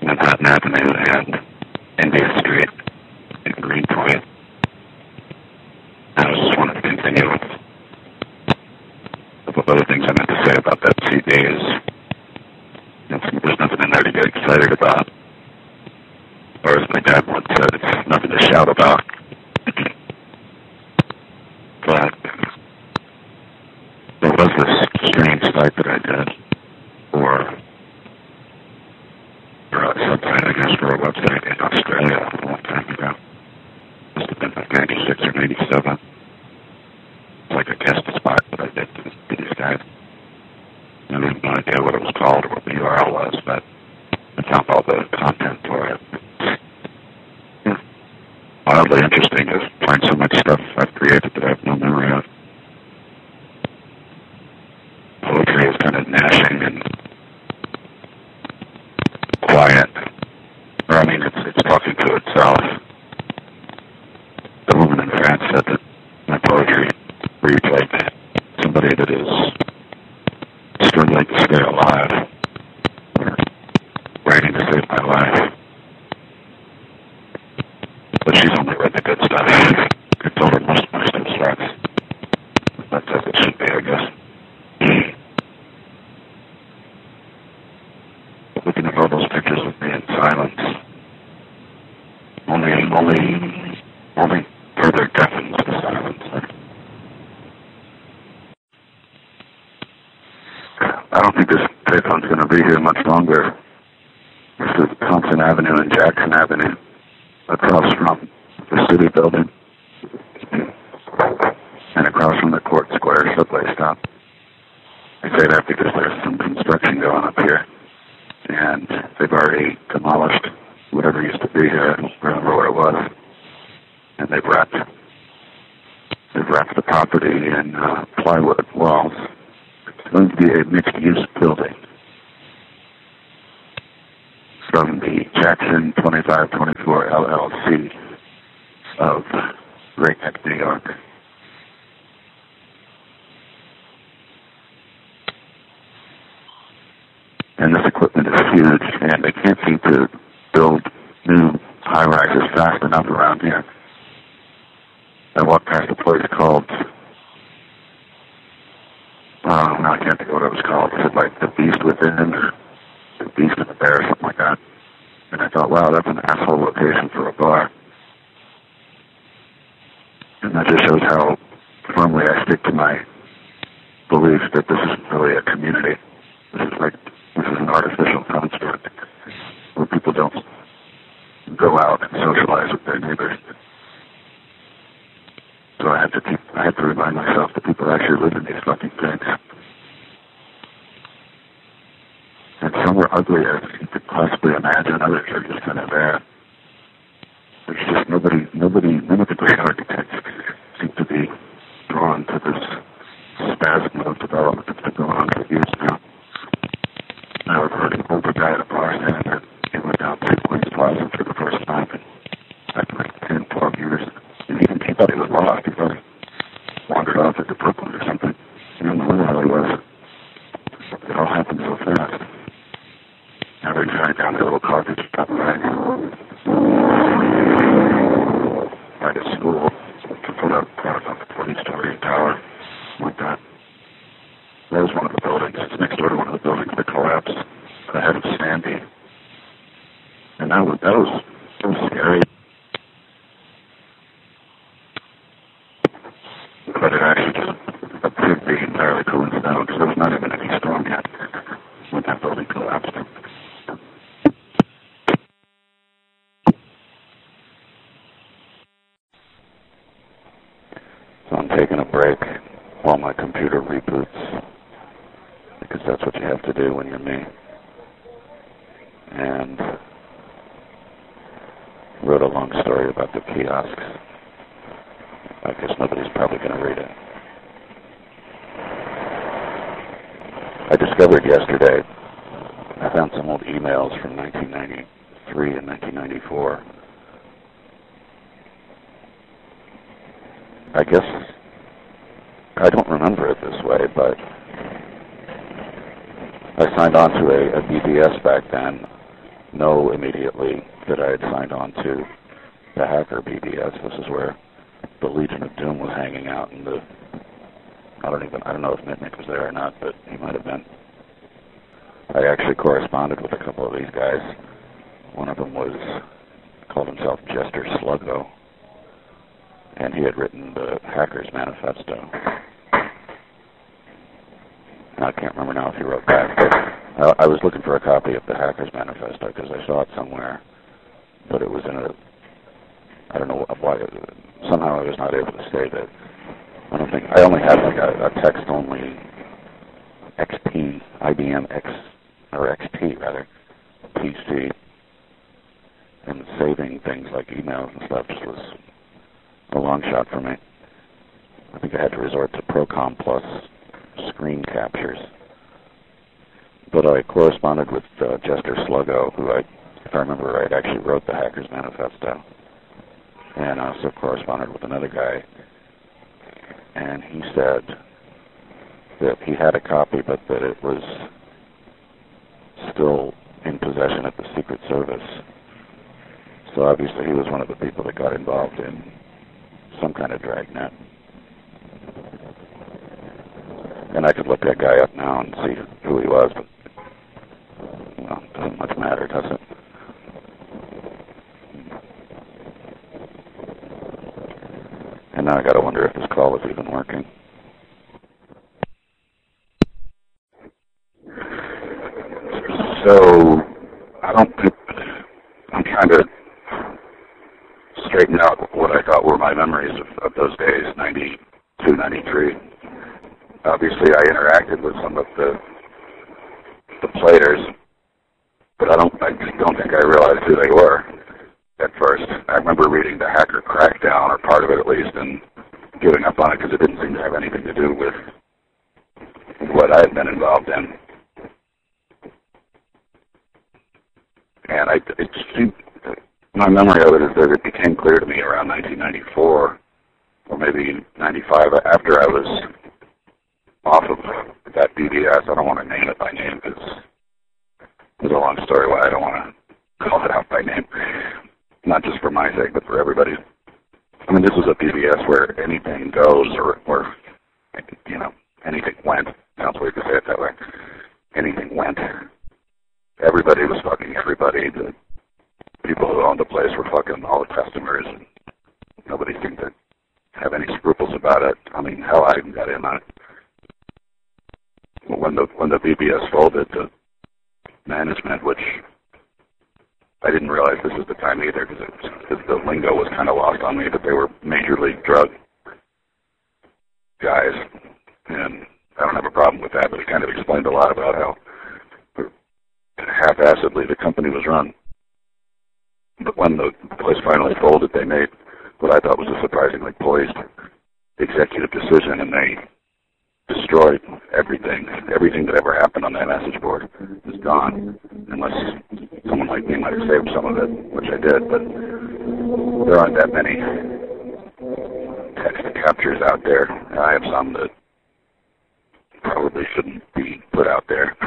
Manhattan Avenue and India Street in Greenpoint. I just wanted to continue with a couple of other things I meant to say about that CD is there's nothing in there to get excited about. Or as my dad once said, it's nothing to shout about. But there was this strange site that I did for a subsite, I guess, for a website in Australia a long time ago. Must have been like 96 or 97. It's like a guest spot that I did to these guys. I have no idea what it was called or what the URL was, but I found all the content for it. Yeah. Wildly interesting to find so much stuff I've created that I have no memory of. Poetry is kind of gnashing and quiet. Or, I mean, it's talking to itself. The woman in France said that my poetry reads like somebody that is struggling to stay alive or writing to save my life. But she's only read the good stuff. I told her most of my stuff sucks. That's as it should be, I guess. Looking at all those pictures of me in silence only further deafens the silence. I don't think this payphone's going to be here much longer. This is Thompson Avenue and Jackson Avenue, across from the City Building and across from the Court Square subway stop. I say that because there's some construction going up here, and they've already demolished whatever used to be here. I don't remember what it was. And they've wrapped the property in plywood walls. It's going to be a mixed-use building from the Jackson 2524 LLC of Great Neck, New York. And this equipment is huge, and they can't seem to build new high-rises fast enough around here. I walked past a place called, I can't think of what it was called. Is it like The Beast Within, or The Beast and the Bear, or something like that? And I thought, wow, that's an asshole location for a bar. And that just shows how firmly I stick to my belief that this isn't really a community. This is an artificial construct where people don't go out and socialize with their neighbors. So I had to remind myself that people actually live in these fucking things. And some are uglier than you could possibly imagine. Others are just kind of there. There's just none of the great architects seem to be drawn to this spasm of development that's been going on for years now. I overheard an older guy at a bar saying that he went down to Queens Plaza for the first time in like 10, 12 years. And he thought he was lost. He thought he wandered off into Brooklyn or something. He didn't know where the hell he was. It all happened so fast. Now they're driving down to a little coffee shop right at school to put up on the 40-story tower like that. That was one of the buildings. It's next door to one of the buildings that collapsed ahead of Sandy. And that was scary. But it actually just appeared to be entirely coincidental because there was not even any storm yet when that building collapsed. So I'm taking a break while my computer reboots, because that's what you have to do when you're me. And wrote a long story about the kiosks. I guess nobody's probably going to read it. I discovered yesterday, I found some old emails from 1993 and 1994. I guess I don't remember it this way, but I signed on to a BBS back then know immediately that I had signed on to the hacker BBS. This is where the Legion of Doom was hanging out, and I don't know if Mitnick was there or not, but he might have been. I actually corresponded with a couple of these guys. One of them called himself Jester Sluggo, and he had written the Hackers Manifesto. I can't remember now if he wrote back, but I was looking for a copy of the Hackers Manifesto because I saw it somewhere, but it was in I don't know why, somehow I was not able to save it. I only had like a text-only XP, IBM XP rather, PC, and saving things like emails and stuff just was a long shot for me. I think I had to resort to Procom Plus screen captures. But I corresponded with Jester Sluggo, who if I remember right, actually wrote the Hackers Manifesto. And I also corresponded with another guy, and he said that he had a copy, but that it was still in possession at the Secret Service. So obviously he was one of the people that got involved in some kind of dragnet. And I could look that guy up now and see who he was, but well, it doesn't much matter, does it? And now I gotta wonder if this call is even working. So, I'm trying to straighten out what I thought were my memories of those days, 92, 93. Obviously, I interacted with some of the players, but I just don't think I realized who they were at first. I remember reading the Hacker Crackdown, or part of it at least, and giving up on it because it didn't seem to have anything to do with what I had been involved in. And it seemed, my memory of it is that it became clear to me around 1994, or maybe 95, after I was off of that BBS. I don't want to name it by name because there's a long story why I don't want to call it out by name. Not just for my sake, but for everybody. I mean, this was a BBS where anything goes, or anything went. Sounds weird to say it that way. Anything went. Everybody was fucking everybody. The people who owned the place were fucking all the customers, and nobody seemed to have any scruples about it. I mean, hell, I even got in on it. When the BBS folded, the management, which I didn't realize this was the time either, because the lingo was kind of lost on me, but they were major league drug guys, and I don't have a problem with that, but it kind of explained a lot about how half-assedly the company was run. But when the place finally folded, they made what I thought was a surprisingly poised executive decision, and they destroyed everything. Everything that ever happened on that message board is gone, unless someone like me might have saved some of it, which I did, but there aren't that many text captures out there. I have some that probably shouldn't be put out there.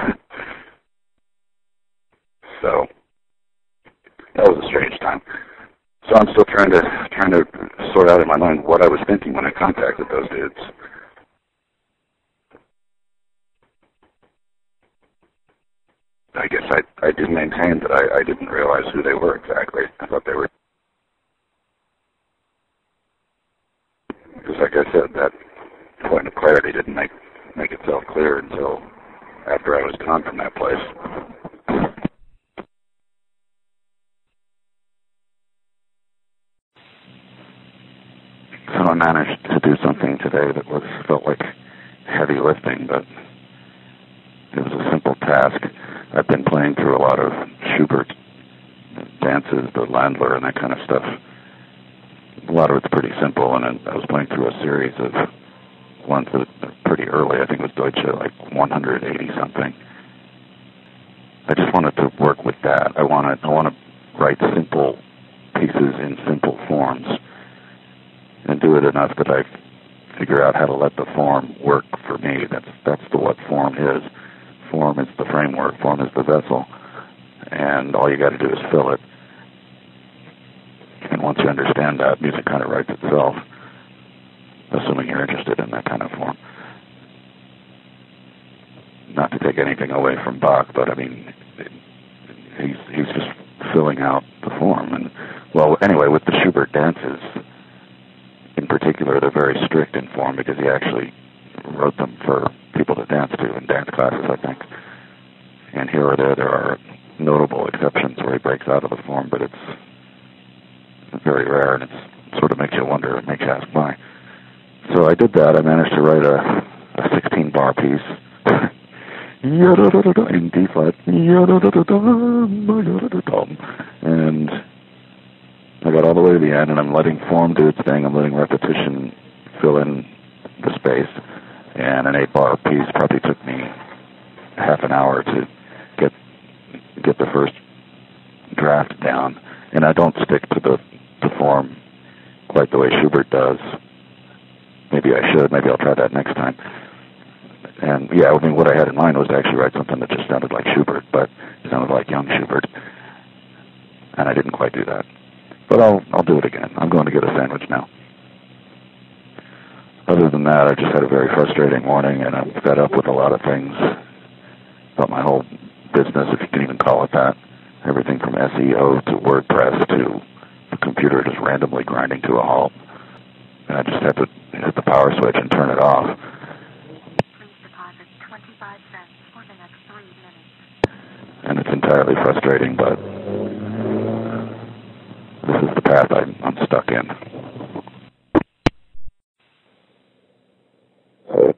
So that was a strange time. So I'm still trying to sort out in my mind what I was thinking when I contacted those dudes. I guess I did maintain that I didn't realize who they were exactly. I thought they were, because like I said, that point of clarity didn't make itself clear until after I was gone from that place. So I managed to do something today that felt like heavy lifting, but it was a simple task. I've been playing through a lot of Schubert dances, the Landler, and that kind of stuff. A lot of it's pretty simple, and I was playing through a series of ones that are pretty early. I think it was Deutsche, like 180-something. I just wanted to work with that. I want to write simple pieces in simple forms and do it enough that I figure out how to let the form work for me. That's what form is. Form is the framework. Form is the vessel. and all you got to do is fill it. And once you understand that, music kind of writes itself, assuming you're interested in that kind of form. Not to take anything away from Bach, but I mean, he's just filling out the form. And well, anyway, with the Schubert dances, in particular, they're very strict in form because he actually wrote them for people to dance to in dance classes, I think. And here or there are notable exceptions where he breaks out of the form, but it's very rare, and it sort of makes you wonder, it makes you ask why. So I did that. I managed to write a 16-bar piece in D flat, and I got all the way to the end, and I'm letting form do its thing. I'm letting repetition fill in the space, and an 8-bar piece probably took me half an hour to get the first draft down. And I don't stick to the form quite the way Schubert does. Maybe I should. Maybe I'll try that next time. And yeah, I mean, what I had in mind was to actually write something that just sounded like Schubert, but it sounded like young Schubert, and I didn't quite do that. But I'll do it again. I'm going to get a sandwich now. Other than that, I just had a very frustrating morning, and I'm fed up with a lot of things about my whole business, if you can even call it that. Everything from SEO to WordPress to the computer just randomly grinding to a halt. And I just had to hit the power switch and turn it off. Please deposit 25 cents for the next 3 minutes. And it's entirely frustrating, but this is the path I'm stuck in. So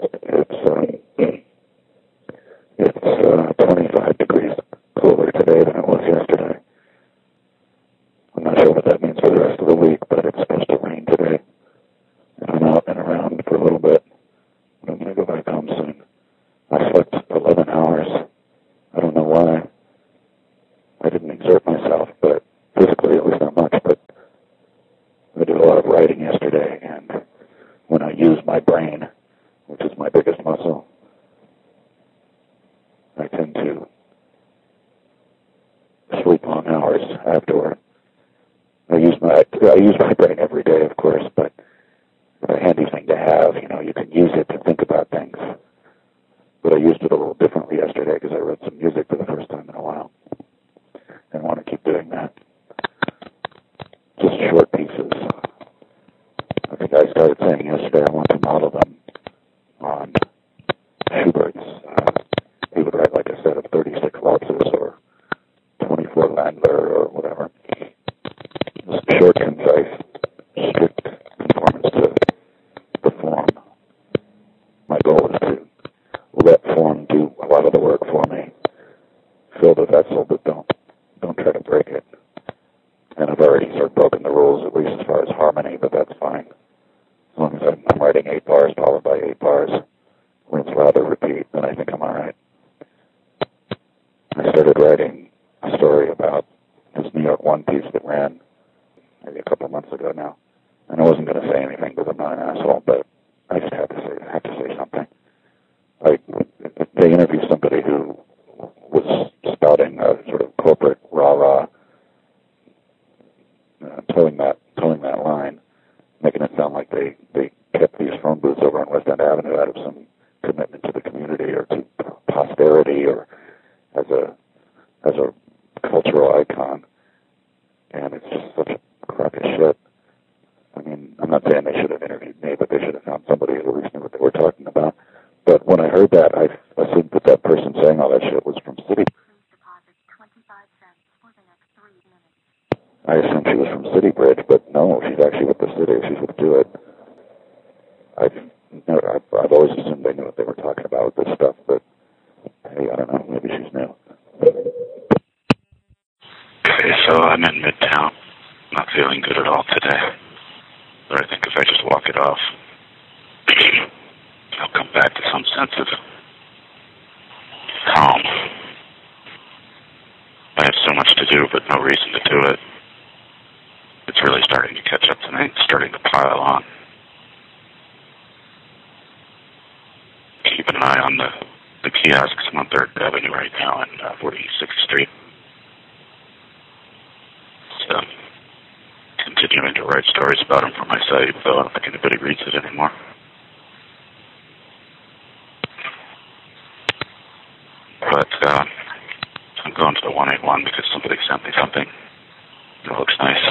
it's 25 degrees cooler today than it was yesterday. I'm not sure what that means for the rest of the week, but it's supposed to rain today. And I'm out and around for a little bit. But I'm going to go back home soon. I slept 11 hours. I don't know why. I didn't exert myself, but physically at least not much. But I did a lot of writing yesterday, and when I use my brain, which is my biggest muscle, I tend to sleep long hours afterward. I use my brain every day, of course, but it's a handy thing to have. You know, you can use it to think about things. But I used it a little differently yesterday because I wrote some music for the first time in a while, and I want to keep doing that. Just short pieces. I think I started saying yesterday I want to model them on Schubert's. He would write, like I said, of 36 waltzes or 24 Landler or whatever. Just short, concise, strict conformance to the form. My goal is to let form do a lot of the work for me. Fill the vessel, but don't try to break it. And I've already sort of broken the rules, at least as far as harmony, but that's fine. As long as I'm writing 8 bars followed by 8 bars, rinse, lather, repeat, then I think I'm all right. I started writing a story about this New York One piece that ran maybe a couple months ago now. And I wasn't going to say anything because I'm not an asshole, but I just had to say something. Like, they interviewed somebody who was spouting a sort of corporate rah-rah, towing that line, making it sound like they kept these phone booths over on West End Avenue out of some commitment to the community or to posterity or as a cultural icon. And it's just such a crock of shit. I mean, I'm not saying they should have interviewed me, but they should have found somebody who at least knew what they were talking about. But when I heard that, I assumed that person saying all that shit was from City. Please deposit 25 cents for the next 3 minutes. I assumed she was from City Bridge, but no, she's actually with the city. She's with Do It. I've always assumed they knew what they were talking about with this stuff, but hey, I don't know, maybe she's new. Okay, so I'm in Midtown. Not feeling good at all today. But I think if I just walk it off, I'll come back to some sense of calm. I have so much to do, but no reason to do it. It's really starting to catch up tonight. It's starting to pile on. Keep an eye on the kiosks on 3rd Avenue right now and 46th Street. write stories about him for my site, though I don't think anybody reads it anymore. But I'm going to the 181 because somebody sent me something that looks nice.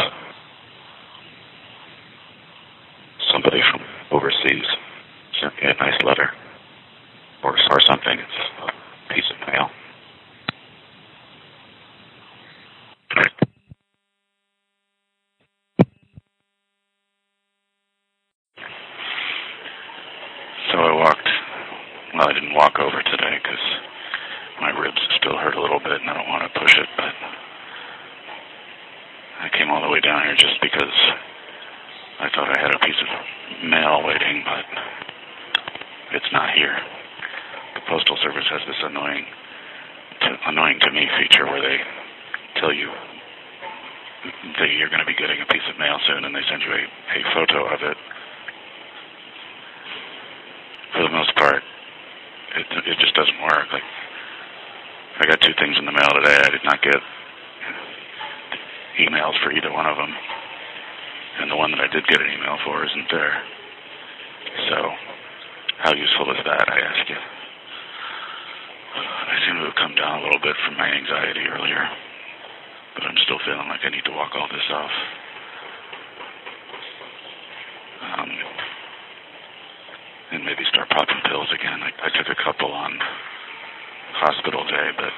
Somebody from overseas sent me a nice letter or something. It's a piece of mail. So I didn't walk over today because my ribs still hurt a little bit and I don't want to push it, but I came all the way down here just because I thought I had a piece of mail waiting, but it's not here. The Postal Service has this annoying to me feature where they tell you that you're going to be getting a piece of mail soon and they send you a photo of it. For the most part, it just doesn't work. Like, I got 2 things in the mail today. I did not get emails for either one of them. And the one that I did get an email for isn't there. So, how useful is that, I ask you? I seem to have come down a little bit from my anxiety earlier, but I'm still feeling like I need to walk all this off. And maybe start popping pills again. I took a couple on hospital day, but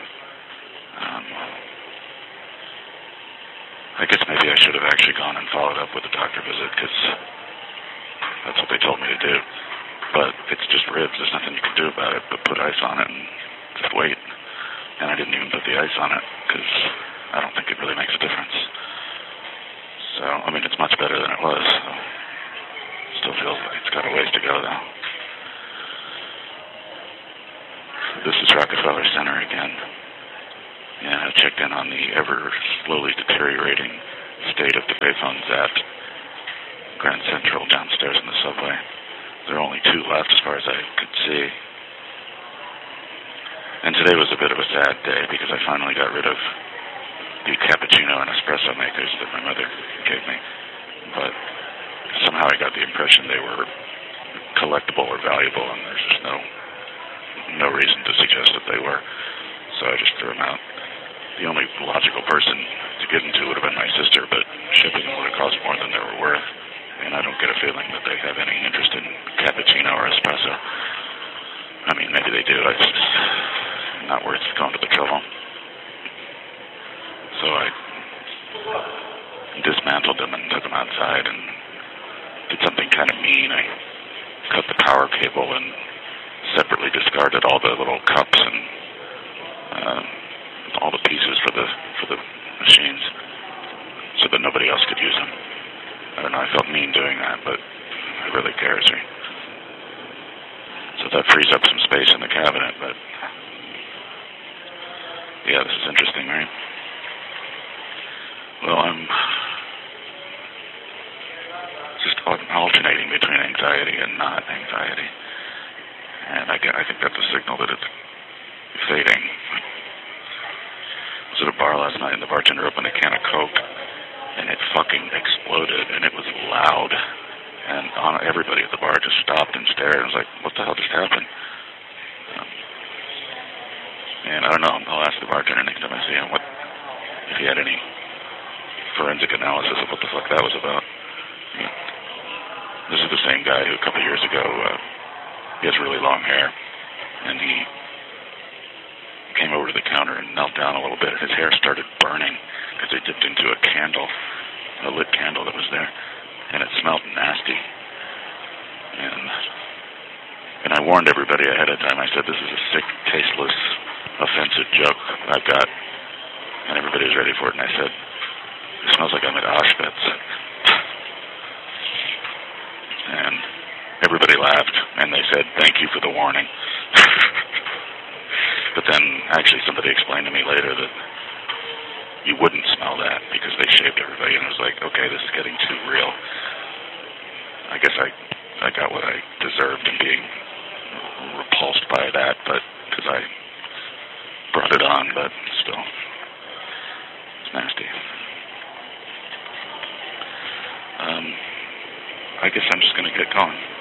I guess maybe I should have actually gone and followed up with a doctor visit because that's what they told me to do. But it's just ribs. There's nothing you can do about it but put ice on it and just wait. And I didn't even put the ice on it because I don't think it really makes a difference. So, I mean, it's much better than it was. So. Still feels like it's got a ways to go, though. This is Rockefeller Center again. Yeah, I checked in on the ever slowly deteriorating state of the payphones at Grand Central downstairs in the subway. There are only 2 left as far as I could see. And today was a bit of a sad day because I finally got rid of the cappuccino and espresso makers that my mother gave me. But somehow I got the impression they were collectible or valuable, and there's just no reason to suggest that they were. So I just threw them out. The only logical person to get into would have been my sister, but shipping them would have cost more than they were worth. And I don't get a feeling that they have any interest in cappuccino or espresso. I mean, maybe they do. It's just not worth going to the trouble. So I dismantled them and took them outside and did something kind of mean. I cut the power cable and separately discarded all the little cups and all the pieces for the machines so that nobody else could use them. I don't know, I felt mean doing that, but it really cares me. So that frees up some space in the cabinet, but yeah, this is interesting, right? Well, I'm just alternating between anxiety and not anxiety. And I think that's a signal that it's fading. I was at a bar last night and the bartender opened a can of Coke and it fucking exploded and it was loud. And everybody at the bar just stopped and stared and was like, what the hell just happened? And I don't know, I'll ask the bartender next time I see him if he had any forensic analysis of what the fuck that was about. This is the same guy who a couple years ago, he has really long hair, and he came over to the counter and knelt down a little bit. His hair started burning because they dipped into a lit candle that was there, and it smelled nasty. And I warned everybody ahead of time. I said, this is a sick, tasteless, offensive joke I've got, and everybody was ready for it, and I said, it smells like I'm at Auschwitz. And everybody laughed, and they said, thank you for the warning. But then, actually, somebody explained to me later that you wouldn't smell that because they shaved everybody, and I was like, okay, this is getting too real. I guess I got what I deserved in being repulsed by that, but because I brought it on, but still, it's nasty. I guess I'm just going to get going.